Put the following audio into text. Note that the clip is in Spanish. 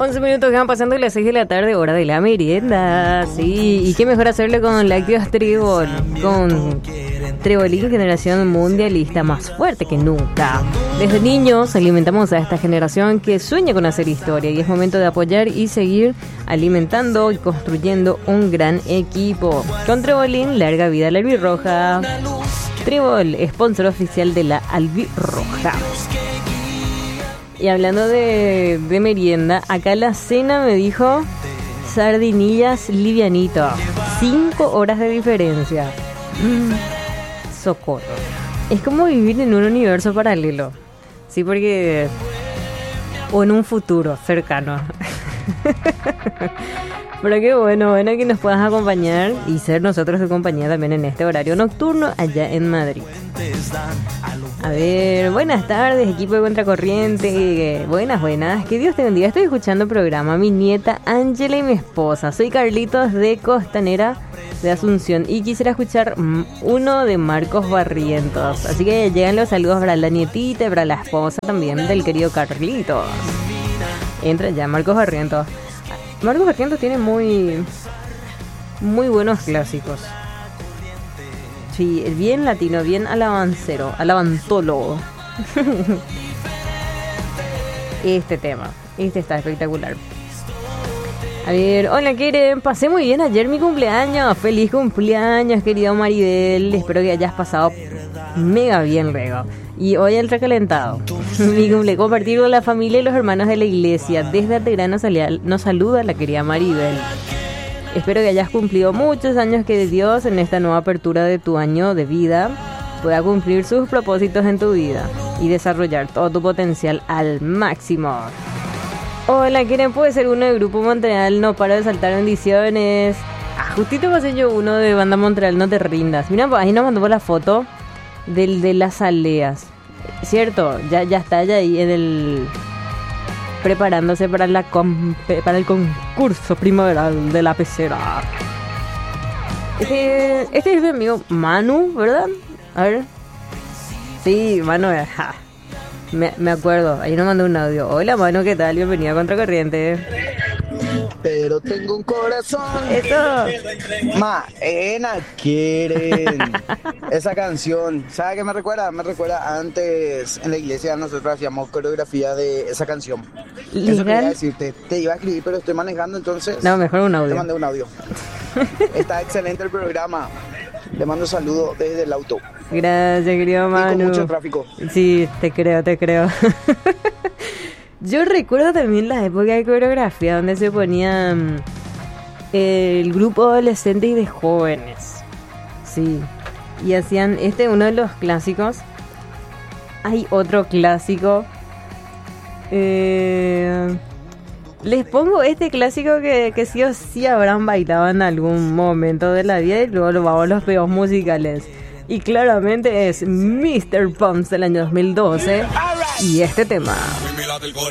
11 minutos que van pasando las 6 de la tarde, hora de la merienda. Sí, y qué mejor hacerlo con Lácteos Trébol, con Trebolín, generación mundialista más fuerte que nunca. Desde niños alimentamos a esta generación que sueña con hacer historia y es momento de apoyar y seguir alimentando y construyendo un gran equipo. Con Trebolín, larga vida a la albirroja. Trébol, sponsor oficial de la albirroja. Y hablando de merienda, acá la cena me dijo sardinillas livianito. 5 horas de diferencia. Socorro. Es como vivir en un universo paralelo. Sí, porque... o en un futuro cercano. Pero qué bueno que nos puedas acompañar y ser nosotros de compañía también en este horario nocturno allá en Madrid. A ver, buenas tardes, equipo de Contracorriente. Buenas, que Dios te bendiga. Estoy escuchando el programa, mi nieta Ángela y mi esposa. Soy Carlitos de Costanera de Asunción y quisiera escuchar uno de Marcos Barrientos. Así que llegan los saludos para la nietita y para la esposa también del querido Carlitos. Entra ya, Marcos Barrientos. Marcos Barrientos tiene muy buenos clásicos. Sí, bien latino, bien alabancero, alabantólogo. Este tema, está espectacular. A ver, hola Keren, pasé muy bien ayer mi cumpleaños. Feliz cumpleaños, querido Maribel. Espero que hayas pasado mega bien luego. Y hoy el recalentado. Mi cumple compartir con la familia y los hermanos de la iglesia. Desde Ategrán nos saluda la querida Maribel. Espero que hayas cumplido muchos años, que Dios en esta nueva apertura de tu año de vida pueda cumplir sus propósitos en tu vida y desarrollar todo tu potencial al máximo. Hola, ¿quién puede ser uno del Grupo Montreal? No paro de saltar bendiciones. Justito pasé yo uno de Banda Montreal, no te rindas. Mira, ahí nos mandó la foto de las aleas. Cierto, ya está ya ahí en el... preparándose para el concurso primaveral de la pecera. Este es mi amigo Manu, ¿verdad? A ver. Sí, Manu, me acuerdo. Ahí nos mandó un audio. Hola Manu, ¿qué tal? Bienvenido a Contracorriente. Pero tengo un corazón. Eso. Maena quieren. Esa canción, ¿sabe qué me recuerda? Me recuerda antes en la iglesia nosotros hacíamos coreografía de esa canción. ¿Legal? Eso quería decirte. Te iba a escribir, pero estoy manejando, entonces... No, mejor un audio. Te mandé un audio. Está excelente el programa. Le mando un saludo desde el auto. Gracias, querido Manu. Y con mucho tráfico. Sí, te creo. Yo recuerdo también la época de coreografía donde se ponían el grupo adolescente y de jóvenes. Sí. Y hacían uno de los clásicos. Hay otro clásico. Les pongo este clásico que sí o sí habrán bailado en algún momento de la vida y luego lo vamos a los peos musicales. Y claramente es Mr. Pumps del año 2012 y este tema.